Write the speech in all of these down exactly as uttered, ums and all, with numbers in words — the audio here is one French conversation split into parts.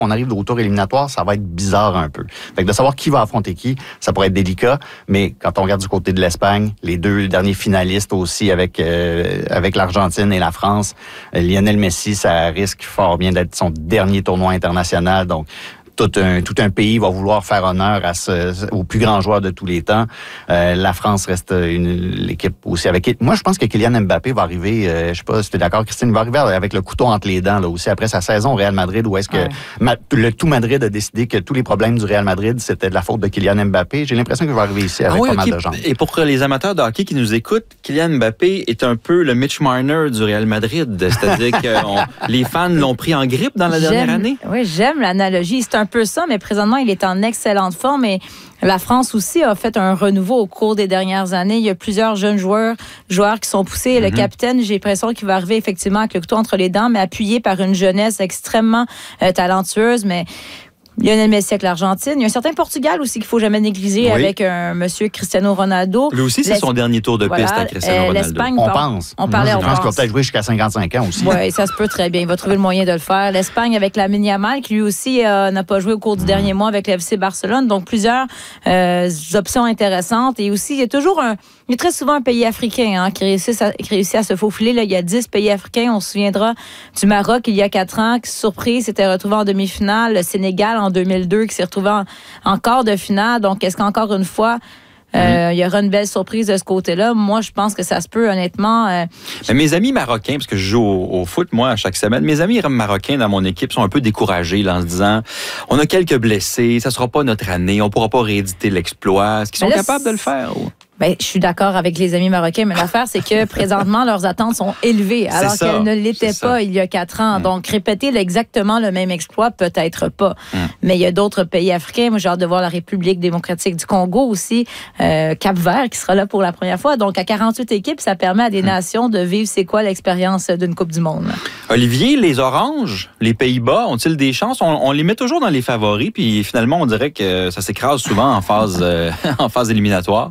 on arrive au tour éliminatoire, ça va être bizarre un peu. Fait que de savoir qui va affronter qui, ça pourrait être délicat, mais quand on regarde du côté de l'Espagne, les deux derniers finalistes aussi avec euh, avec l'Argentine et la France, euh, Lionel Messi, ça risque fort bien d'être son dernier tournoi international, donc Tout un, tout un pays va vouloir faire honneur à ce, au plus grand joueur de tous les temps. Euh, la France reste une, l'équipe aussi avec... Moi, je pense que Kylian Mbappé va arriver, euh, je sais pas si tu es d'accord, Christine, il va arriver avec le couteau entre les dents là aussi après sa saison au Real Madrid, où est-ce que ouais. ma, le tout Madrid a décidé que tous les problèmes du Real Madrid, c'était de la faute de Kylian Mbappé. J'ai l'impression qu'il va arriver ici avec ah oui, pas okay. mal de gens. Et pour les amateurs de hockey qui nous écoutent, Kylian Mbappé est un peu le Mitch Marner du Real Madrid. C'est-à-dire que on, les fans l'ont pris en grippe dans la j'aime, dernière année. Oui, j'aime l'analogie. C'est un peu ça, mais présentement, il est en excellente forme et la France aussi a fait un renouveau au cours des dernières années. Il y a plusieurs jeunes joueurs, joueurs qui sont poussés. Mm-hmm. Le capitaine, j'ai l'impression qu'il va arriver effectivement avec le couteau entre les dents, mais appuyé par une jeunesse extrêmement euh, talentueuse, mais Lionel Messi avec l'Argentine. Il y a un certain Portugal aussi qu'il ne faut jamais négliger oui. avec un monsieur Cristiano Ronaldo. Lui aussi, c'est son dernier tour de piste voilà, à Cristiano euh, Ronaldo. L'Espagne, on par... pense. On parlait, Moi, je on pense pense. qu'il va peut-être jouer jusqu'à cinquante-cinq ans aussi. Oui, ça se peut très bien. Il va trouver le moyen de le faire. L'Espagne avec Lamine Yamal, qui lui aussi euh, n'a pas joué au cours du mmh. dernier mois avec le F C Barcelone. Donc, plusieurs euh, options intéressantes. Et aussi, il y a toujours un... Il y a très souvent un pays africain hein, qui, réussit à, qui réussit à se faufiler. Là, il y a dix pays africains. On se souviendra du Maroc, il y a quatre ans, qui, surprise, s'était retrouvé en demi-finale. Le Sénégal, en deux mille deux, qui s'est retrouvé en, en quart de finale. Donc, est-ce qu'encore une fois... Euh, mmh. il y aura une belle surprise de ce côté-là. Moi, je pense que ça se peut, honnêtement. Euh... Mais mes amis marocains, parce que je joue au, au foot, moi, chaque semaine, mes amis marocains dans mon équipe sont un peu découragés là, en se disant on a quelques blessés, ça sera pas notre année, on pourra pas rééditer l'exploit. Est-ce qu'ils sont là, capables de le faire? Ou? Ben, je suis d'accord avec les amis marocains, mais l'affaire, c'est que présentement, leurs attentes sont élevées, alors qu'elles ne l'étaient pas il y a quatre ans. Mm. Donc, répéter exactement le même exploit, peut-être pas. Mm. Mais il y a d'autres pays africains. Moi, j'ai hâte de voir la République démocratique du Congo aussi, euh, Cap-Vert, qui sera là pour la première fois. Donc, à quarante-huit équipes, ça permet à des mm. nations de vivre c'est quoi l'expérience d'une Coupe du Monde. Olivier, les Oranges, les Pays-Bas, ont-ils des chances? On, on les met toujours dans les favoris, puis finalement, on dirait que ça s'écrase souvent en phase, euh, en phase éliminatoire.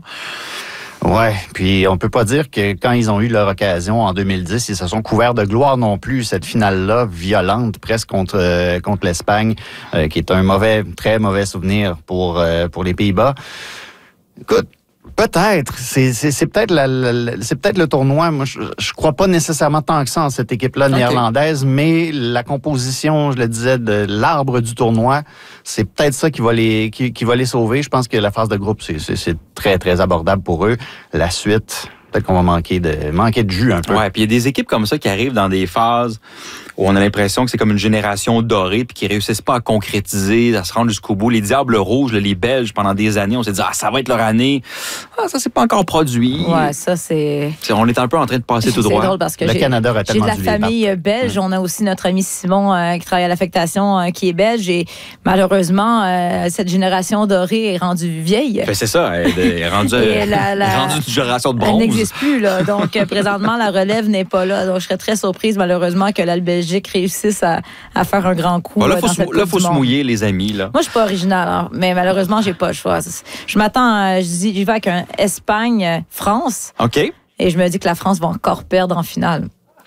Ouais, puis on peut pas dire que quand ils ont eu leur occasion en deux mille dix, ils se sont couverts de gloire non plus, cette finale-là, violente, presque contre euh, contre l'Espagne, euh, qui est un mauvais, très mauvais souvenir pour euh, pour les Pays-Bas. Écoute, peut-être, c'est c'est, c'est peut-être la, la, c'est peut-être le tournoi. Moi, je, je crois pas nécessairement tant que ça en cette équipe-là okay. néerlandaise, mais la composition, je le disais, de l'arbre du tournoi, c'est peut-être ça qui va les qui, qui va les sauver. Je pense que la phase de groupe, c'est, c'est, c'est très très abordable pour eux. La suite, peut-être qu'on va manquer de manquer de jus un peu. Ouais, puis il y a des équipes comme ça qui arrivent dans des phases où on a l'impression que c'est comme une génération dorée puis qui réussissent pas à concrétiser, à se rendre jusqu'au bout. Les Diables Rouges, les Belges, pendant des années, on s'est dit ah ça va être leur année. Ah ça c'est pas encore produit. Ouais, ça c'est. c'est on est un peu en train de passer tout droit. C'est drôle parce que le j'ai, Canada a tellement j'ai de la famille les belge. Mmh. On a aussi notre ami Simon euh, qui travaille à l'affectation euh, qui est belge et malheureusement euh, cette génération dorée est rendue vieille. Ben, c'est ça, elle est rendue, la, la, rendue une génération de bronze. Elle n'existe plus là. Donc euh, présentement la relève n'est pas là. Donc je serais très surprise malheureusement que la Belgique réussisse à, à faire un grand coup. Bon, là, il faut, faut se mouiller, les amis. Là. Moi, je suis pas originale, hein, mais malheureusement, j'ai pas le choix. Je m'attends, je dis, j'y vais avec un Espagne-France. OK. Et je me dis que la France va encore perdre en finale.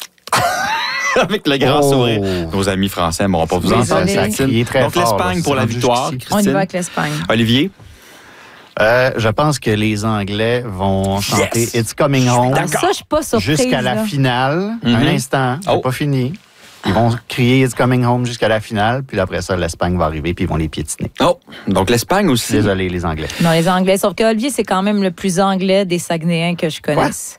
Avec le grand oh. sourire. Nos amis français n'auront pas vous oui, entendre. Donc, fort, l'Espagne pour la victoire. On y va avec l'Espagne. Olivier? Euh, je pense que les Anglais vont chanter yes. It's Coming Home. Ça, je suis pas surprise. Jusqu'à la là. finale. Mm-hmm. Un instant, c'est oh. pas fini. Ils vont crier It's Coming Home jusqu'à la finale, puis après ça, l'Espagne va arriver, puis ils vont les piétiner. Oh, donc l'Espagne aussi. Désolé, les Anglais. Non, les Anglais. Sauf que Olivier, c'est quand même le plus anglais des Saguenayens que je connaisse.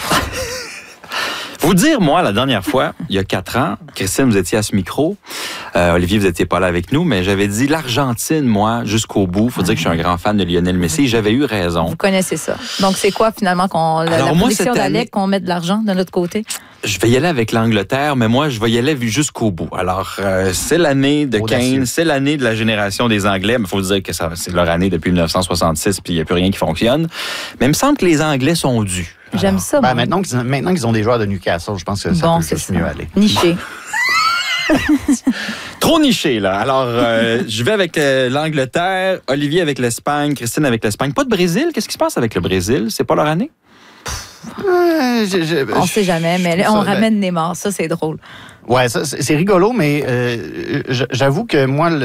Vous dire, moi, la dernière fois, il y a quatre ans, Christine, vous étiez à ce micro. Euh, Olivier, vous n'étiez pas là avec nous, mais j'avais dit l'Argentine, moi, jusqu'au bout. Il faut dire que je suis un grand fan de Lionel Messi. J'avais eu raison. Vous connaissez ça. Donc, c'est quoi, finalement, qu'on, la, Alors, la moi, prédiction d'Alec, année, qu'on met de l'argent de l'autre côté? Je vais y aller avec l'Angleterre, mais moi, je vais y aller jusqu'au bout. Alors, euh, c'est l'année de Kane, c'est l'année de la génération des Anglais. Mais il faut dire que ça, c'est leur année depuis dix-neuf cent soixante-six, puis il n'y a plus rien qui fonctionne. Mais il me semble que les Anglais sont dus. Alors, j'aime ça. Ben, maintenant, qu'ils, maintenant qu'ils ont des joueurs de Newcastle, je pense que ça bon, peut juste ça. mieux aller. Niché. Trop niché, là. Alors, euh, je vais avec euh, l'Angleterre, Olivier avec l'Espagne, Christine avec l'Espagne. Pas de Brésil? Qu'est-ce qui se passe avec le Brésil? C'est pas leur année? Euh, je, je, on ne sait jamais, mais là, on ça, ramène ben... Neymar. Ça, c'est drôle. Ouais, ça, c'est rigolo, mais euh, j'avoue que moi,